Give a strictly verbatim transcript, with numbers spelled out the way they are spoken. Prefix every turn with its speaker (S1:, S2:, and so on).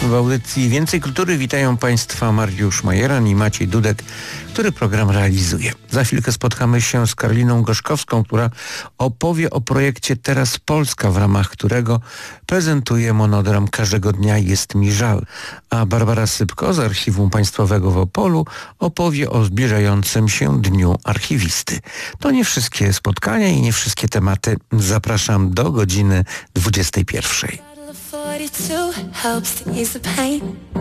S1: W audycji Więcej Kultury witają Państwa Mariusz Majeran i Maciej Dudek, który program realizuje. Za chwilkę spotkamy się z Karoliną Gorzkowską, która opowie o projekcie Teraz Polska, w ramach którego prezentuje monodram Każdego dnia jest mi żal. A Barbara Sypko z Archiwum Państwowego w Opolu opowie o zbliżającym się Dniu Archiwisty. To nie wszystkie spotkania i nie wszystkie tematy. Zapraszam do godziny dwudziestej pierwszej.